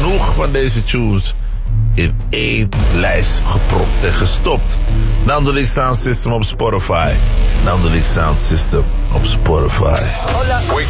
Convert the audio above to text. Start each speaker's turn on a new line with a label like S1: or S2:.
S1: genoeg van deze tunes in één lijst gepropt en gestopt. Nandelic Sound System op Spotify. Nandelic Sound System op Spotify.